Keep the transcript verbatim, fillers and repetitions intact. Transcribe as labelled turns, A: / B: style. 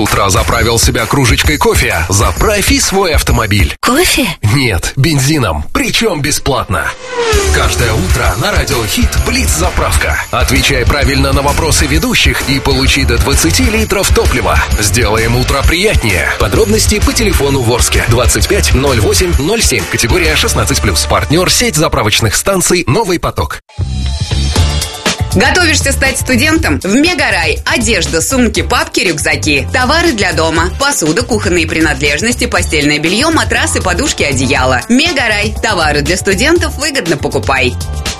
A: утра заправил себя кружечкой кофе? Заправь и свой автомобиль.
B: Кофе?
A: Нет, бензином. Причем бесплатно. Каждое утро на Радио Хит Блиц-заправка. Отвечай правильно на вопросы ведущих и получи до двадцать литров топлива. Сделаем утро приятнее. Подробности по телефону в Орске двадцать пять ноль восемь ноль семь. Категория шестнадцать плюс. Партнер сеть заправочных станций «Новый поток».
C: Готовишься стать студентом? В Мегарай. Одежда, сумки, папки, рюкзаки. Товары для дома. Посуда, кухонные принадлежности, постельное белье, матрасы, подушки, одеяло. Мегарай. Товары для студентов выгодно покупай.